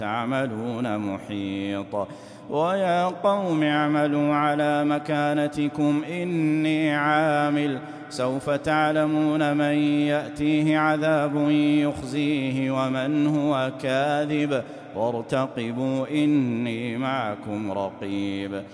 تعملون محيط. ويا قوم اعملوا على مكانتكم إني عامل سوف تعلمون من يأتيه عذاب يخزيه ومن هو كاذب وارتقبوا إني معكم رقيب.